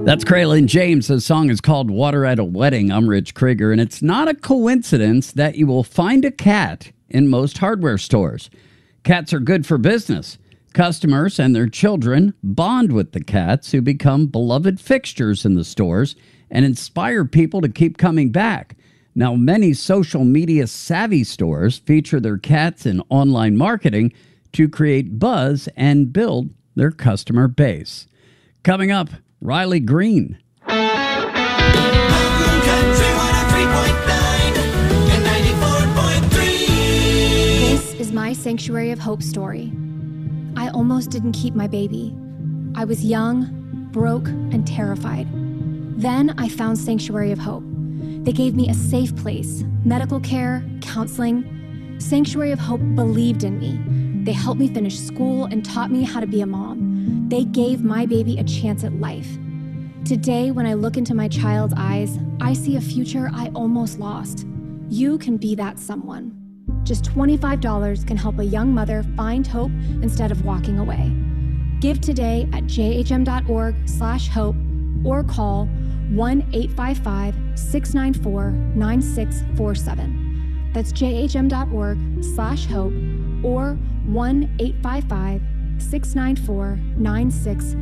That's Kraylin James. The song is called Water at a Wedding. I'm Rich Krieger, and it's not a coincidence that you will find a cat in most hardware stores. Cats are good for business. Customers and their children bond with the cats, who become beloved fixtures in the stores and inspire people to keep coming back. Now, many social media savvy stores feature their cats in online marketing to create buzz and build their customer base. Coming up, Riley Green. Country 103.9 and 94.3. This is my Sanctuary of Hope story. I almost didn't keep my baby. I was young, broke, and terrified. Then I found Sanctuary of Hope. They gave me a safe place, medical care, counseling. Sanctuary of Hope believed in me. They helped me finish school and taught me how to be a mom. They gave my baby a chance at life. Today, when I look into my child's eyes, I see a future I almost lost. You can be that someone. Just $25 can help a young mother find hope instead of walking away. Give today at jhm.org/hope or call 1-855-694-9647. That's jhm.org/hope or 1-855-694-9647.